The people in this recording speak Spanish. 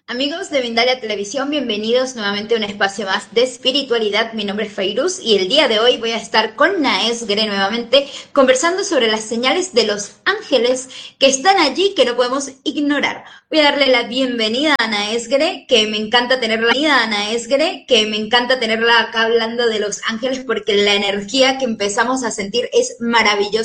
Amigos de Mindalia Televisión, bienvenidos nuevamente a un espacio más de espiritualidad. Mi nombre es Fairuz y el día de hoy voy a estar con Naesgre nuevamente conversando sobre las señales de los ángeles que están allí que no podemos ignorar. Voy a darle la bienvenida a Naesgre, que me encanta tenerla acá hablando de los ángeles porque la energía que empezamos a sentir es maravillosa.